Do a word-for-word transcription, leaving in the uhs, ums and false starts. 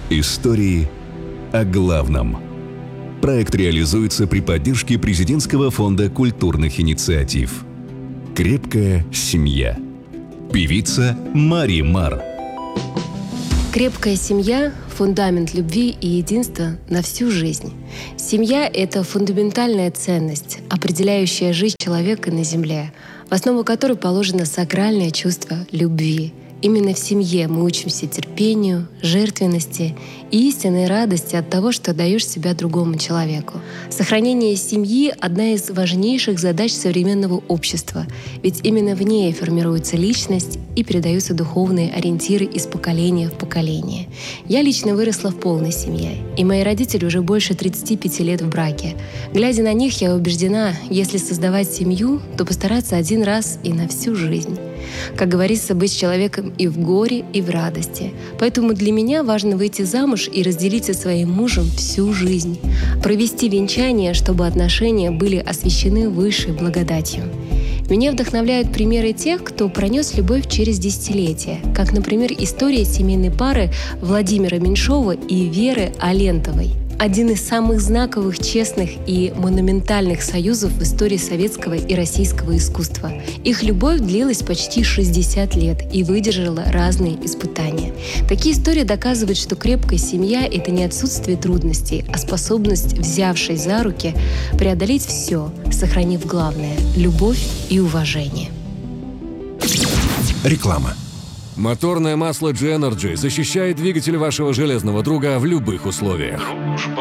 Истории о главном. Проект реализуется при поддержке Президентского фонда культурных инициатив. «Крепкая семья». Певица Мари Мар. Крепкая семья – фундамент любви и единства на всю жизнь. Семья – это фундаментальная ценность, определяющая жизнь человека на земле, в основу которой положено сакральное чувство любви. Именно в семье мы учимся терпению, жертвенности и истинной радости от того, что даешь себя другому человеку. Сохранение семьи — одна из важнейших задач современного общества, ведь именно в ней формируется личность и передаются духовные ориентиры из поколения в поколение. Я лично выросла в полной семье, и мои родители уже больше тридцати пяти лет в браке. Глядя на них, я убеждена, если создавать семью, то постараться один раз и на всю жизнь. Как говорится, быть с человеком и в горе, и в радости. Поэтому для меня важно выйти замуж и разделить со своим мужем всю жизнь. Провести венчание, чтобы отношения были освящены высшей благодатью. Меня вдохновляют примеры тех, кто пронес любовь через десятилетия, как, например, история семейной пары Владимира Меньшова и Веры Алентовой. Один из самых знаковых, честных и монументальных союзов в истории советского и российского искусства. Их любовь длилась почти шестьдесят лет и выдержала разные испытания. Такие истории доказывают, что крепкая семья — это не отсутствие трудностей, а способность, взявшись за руки, преодолеть все, сохранив главное — любовь и уважение. Реклама. Моторное масло джи энерджи защищает двигатель вашего железного друга в любых условиях.